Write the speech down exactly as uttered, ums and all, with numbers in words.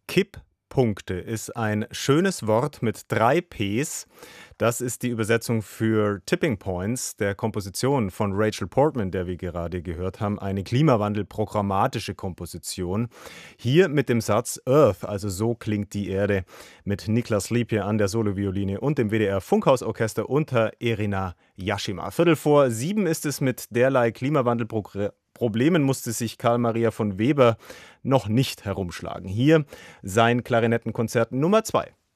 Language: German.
Kipppunkte ist ein schönes Wort mit drei Ps. Das ist die Übersetzung für Tipping Points der Komposition von Rachel Portman, der wir gerade gehört haben, eine Klimawandel-programmatische Komposition. Hier mit dem Satz Earth, also so klingt die Erde, mit Niklas Liebje an der Solovioline und dem W D R Funkhausorchester unter Erina Yashima. Viertel vor sieben ist es. Mit derlei Klimawandelproblemen musste sich Karl Maria von Weber noch nicht herumschlagen. Hier sein Klarinettenkonzert Nummer zwei.